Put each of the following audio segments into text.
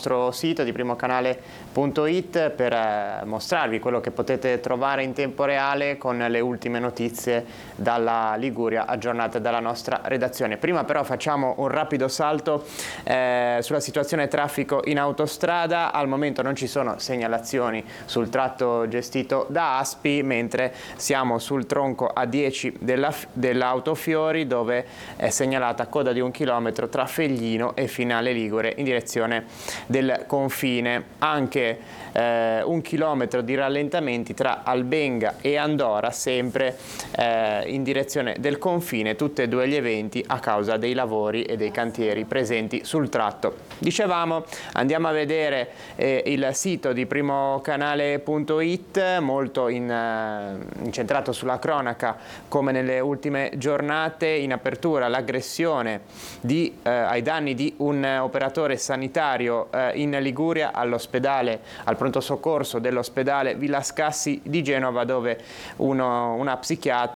nostro sito di primocanale.it per mostrarvi quello che potete trovare in tempo reale con le ultime notizie dalla Liguria aggiornate dalla nostra redazione. Prima però facciamo un rapido salto sulla situazione traffico in autostrada. Al momento non ci sono segnalazioni sul tratto gestito da ASPI, mentre siamo sul tronco A10 dell'Autofiori, dove è segnalata coda di 1 chilometro tra Feglino e Finale Ligure in direzione del confine. Anche 1 chilometro di rallentamenti tra Albenga e Andora, sempre in direzione del confine, tutti e due gli eventi a causa dei lavori e dei cantieri presenti sul tratto. Dicevamo, andiamo a vedere il sito di primocanale.it, molto incentrato sulla cronaca come nelle ultime giornate. In apertura l'aggressione ai danni di un operatore sanitario in Liguria all'ospedale, al pronto soccorso dell'ospedale Villa Scassi di Genova, dove una psichiatra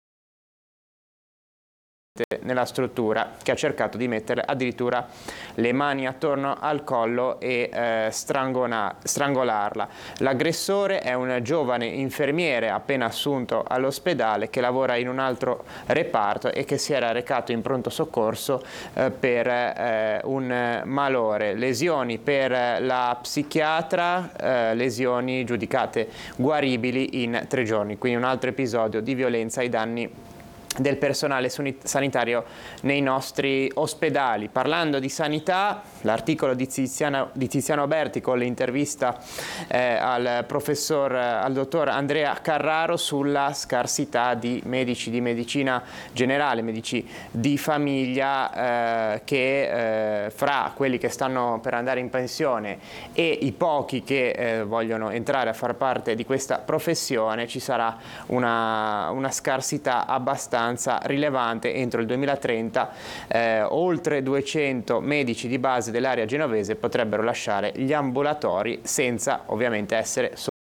nella struttura che ha cercato di mettere addirittura le mani attorno al collo e strangolarla. L'aggressore è un giovane infermiere appena assunto all'ospedale che lavora in un altro reparto e che si era recato in pronto soccorso per un malore. Lesioni per la psichiatra, lesioni giudicate guaribili in 3 giorni, quindi un altro episodio di violenza ai danni del personale sanitario nei nostri ospedali. Parlando di sanità, l'articolo di Tiziano Berti con l'intervista al dottor Andrea Carraro sulla scarsità di medici di medicina generale, medici di famiglia, che fra quelli che stanno per andare in pensione e i pochi che vogliono entrare a far parte di questa professione ci sarà una scarsità abbastanza rilevante entro il 2030. Oltre 200 medici di base dell'area genovese potrebbero lasciare gli ambulatori senza ovviamente essere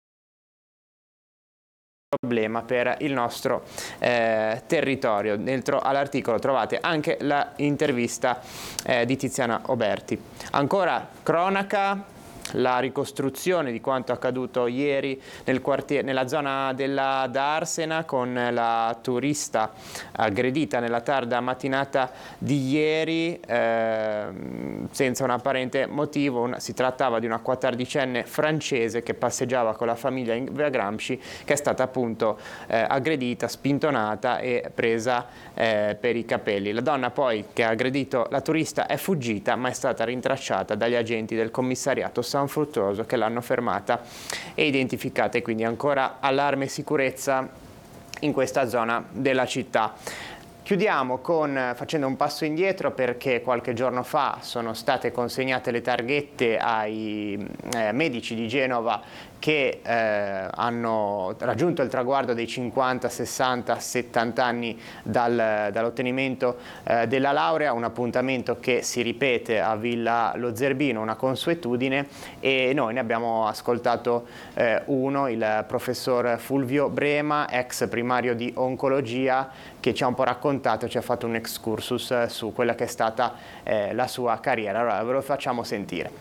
problema per il nostro territorio. Dentro all'articolo trovate anche l'intervista di Tiziana Oberti. Ancora cronaca. La ricostruzione di quanto accaduto ieri nella zona della D'Arsena, con la turista aggredita nella tarda mattinata di ieri senza un apparente motivo. Si trattava di una 14enne francese che passeggiava con la famiglia in via Gramsci, che è stata appunto aggredita, spintonata e presa per i capelli. La donna poi che ha aggredito la turista è fuggita, ma è stata rintracciata dagli agenti del commissariato San Fruttuoso, che l'hanno fermata e identificata, e quindi ancora allarme e sicurezza in questa zona della città. Chiudiamo facendo un passo indietro, perché qualche giorno fa sono state consegnate le targhette ai medici di Genova che hanno raggiunto il traguardo dei 50, 60, 70 anni dall'ottenimento della laurea, un appuntamento che si ripete a Villa Lo Zerbino, una consuetudine, e noi ne abbiamo ascoltato uno, il professor Fulvio Brema, ex primario di oncologia, che ci ha un po' raccontato, ci ha fatto un excursus su quella che è stata la sua carriera. Allora ve lo facciamo sentire.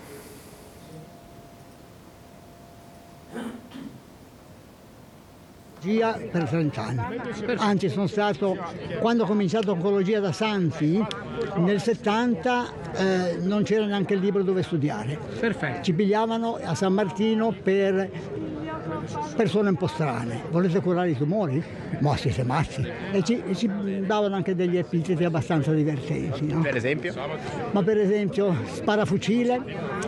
Per 30 anni, anzi sono stato, quando ho cominciato oncologia da Santi nel 70 non c'era neanche il libro dove studiare. Perfetto. Ci pigliavano a San Martino per persone un po' strane. Volete curare i tumori? Ma siete mazzi. E ci davano anche degli epiteti abbastanza divertenti, no? Per esempio? Ma per esempio sparafucile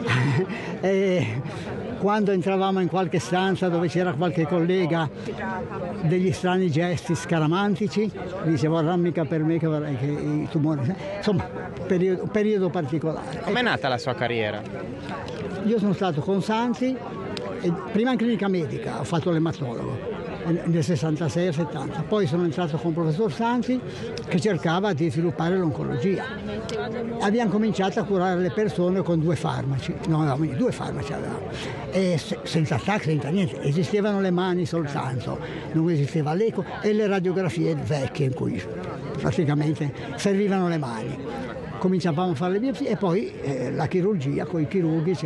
quando entravamo in qualche stanza dove c'era qualche collega, degli strani gesti scaramantici, dicevo arrammica per me che vorrei che i tumori... Insomma, periodo particolare. Com'è nata la sua carriera? Io sono stato con Santi, prima in clinica medica, ho fatto l'ematologo nel 66 e 70, poi sono entrato con il professor Santi che cercava di sviluppare l'oncologia. Abbiamo cominciato a curare le persone con 2 farmaci, no, 2 farmaci avevamo, e senza attacchi, senza niente, esistevano le mani soltanto, non esisteva l'eco e le radiografie vecchie in cui praticamente servivano le mani. Cominciavamo a fare le biopsie e poi la chirurgia con i chirurghi.